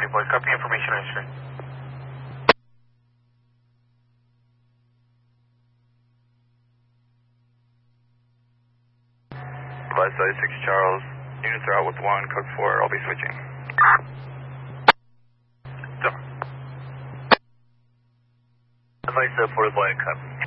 boys. Copy information on screen. Advise 36 Charles. Units are out with 1, code 4. I'll be switching. Advise 4 boy, copy.